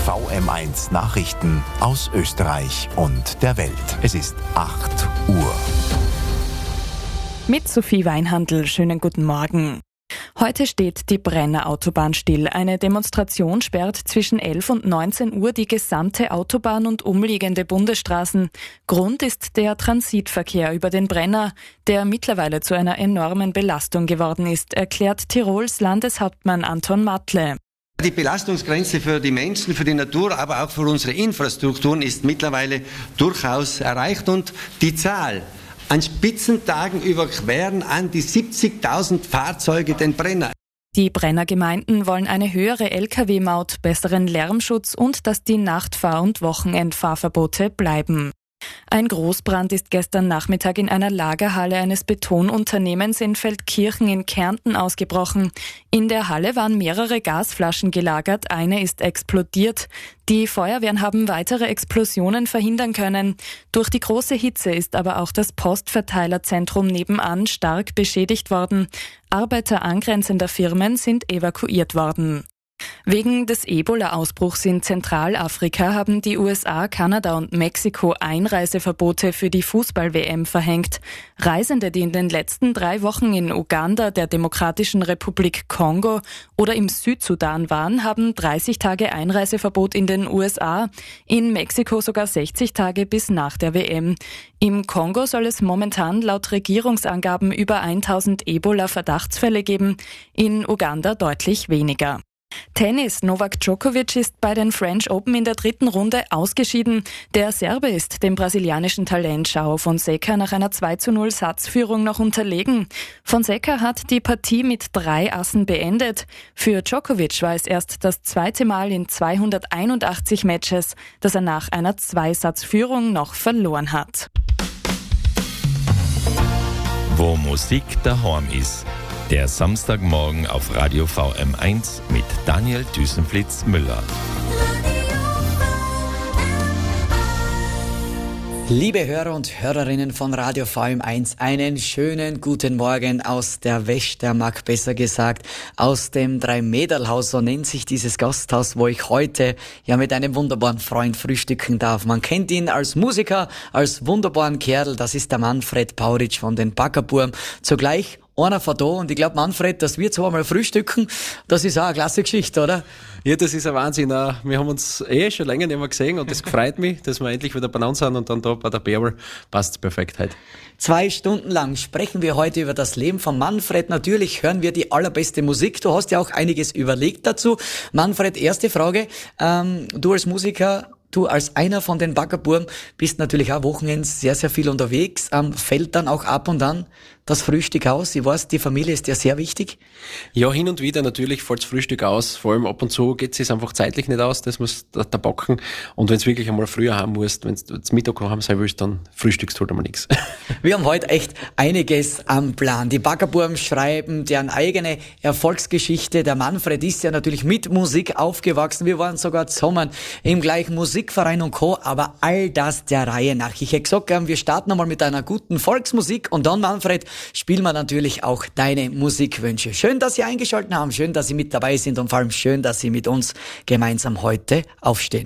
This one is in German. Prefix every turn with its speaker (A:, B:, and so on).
A: VM1 Nachrichten aus Österreich und der Welt. Es ist 8 Uhr.
B: Mit Sophie Weinhandl, schönen guten Morgen. Heute steht die Brenner Autobahn still. Eine Demonstration sperrt zwischen 11 und 19 Uhr die gesamte Autobahn und umliegende Bundesstraßen. Grund ist der Transitverkehr über den Brenner, der mittlerweile zu einer enormen Belastung geworden ist, erklärt Tirols Landeshauptmann Anton Matle.
C: Die Belastungsgrenze für die Menschen, für die Natur, aber auch für unsere Infrastrukturen ist mittlerweile durchaus erreicht und die Zahl an Spitzentagen überqueren an die 70.000 Fahrzeuge den Brenner.
B: Die Brennergemeinden wollen eine höhere Lkw-Maut, besseren Lärmschutz und dass die Nachtfahr- und Wochenendfahrverbote bleiben. Ein Großbrand ist gestern Nachmittag in einer Lagerhalle eines Betonunternehmens in Feldkirchen in Kärnten ausgebrochen. In der Halle waren mehrere Gasflaschen gelagert, eine ist explodiert. Die Feuerwehren haben weitere Explosionen verhindern können. Durch die große Hitze ist aber auch das Postverteilerzentrum nebenan stark beschädigt worden. Arbeiter angrenzender Firmen sind evakuiert worden. Wegen des Ebola-Ausbruchs in Zentralafrika haben die USA, Kanada und Mexiko Einreiseverbote für die Fußball-WM verhängt. Reisende, die in den letzten 3 Wochen in Uganda, der Demokratischen Republik Kongo oder im Südsudan waren, haben 30 Tage Einreiseverbot in den USA, in Mexiko sogar 60 Tage bis nach der WM. Im Kongo soll es momentan laut Regierungsangaben über 1000 Ebola-Verdachtsfälle geben, in Uganda deutlich weniger. Tennis. Novak Djokovic ist bei den French Open in der 3. Runde ausgeschieden. Der Serbe ist dem brasilianischen Talent João Fonseca nach einer 2:0 Satzführung noch unterlegen. Fonseca hat die Partie mit 3 Assen beendet. Für Djokovic war es erst das 2. Mal in 281 Matches, dass er nach einer 2-Satz-Führung noch verloren hat.
D: Wo Musik daheim ist. Der Samstagmorgen auf Radio VM1 mit Daniel Düsenflitz-Müller.
E: Liebe Hörer und Hörerinnen von Radio VM1, einen schönen guten Morgen aus der Westermark, besser gesagt, aus dem Dreimäderlhaus, so nennt sich dieses Gasthaus, wo ich heute ja mit einem wunderbaren Freund frühstücken darf. Man kennt ihn als Musiker, als wunderbaren Kerl, das ist der Manfred Pauritsch von den Backerburm, zugleich einer von da, und ich glaube, Manfred, dass wir zweimal frühstücken, das ist auch eine klasse Geschichte, oder?
F: Ja, das ist ein Wahnsinn. Wir haben uns schon länger nicht mehr gesehen und das freut mich, dass wir endlich wieder beieinander sind und dann da bei der Bärwel passt es perfekt heute.
E: 2 Stunden lang sprechen wir heute über das Leben von Manfred. Natürlich hören wir die allerbeste Musik. Du hast ja auch einiges überlegt dazu. Manfred, erste Frage. Du als Musiker, du als einer von den Backerburm bist natürlich auch wochenends sehr, sehr viel unterwegs. Fällt dann auch ab und an das Frühstück aus? Ich weiß, die Familie ist ja sehr wichtig.
F: Ja, hin und wieder natürlich fällt das Frühstück aus. Vor allem ab und zu geht es einfach zeitlich nicht aus, das muss da backen. Und wenn es wirklich einmal früher haben musst, wenn du zum Mittag noch haben sein willst, dann frühstückst du halt einmal nichts.
E: Wir haben heute echt einiges am Plan. Die Backerburm schreiben deren eigene Erfolgsgeschichte. Der Manfred ist ja natürlich mit Musik aufgewachsen. Wir waren sogar zusammen im gleichen Musikverein und Co. Aber all das der Reihe nach. Ich hätte gesagt, wir starten einmal mit einer guten Volksmusik und dann, Manfred, spielen wir natürlich auch deine Musikwünsche. Schön, dass Sie eingeschaltet haben, schön, dass Sie mit dabei sind und vor allem schön, dass Sie mit uns gemeinsam heute aufstehen.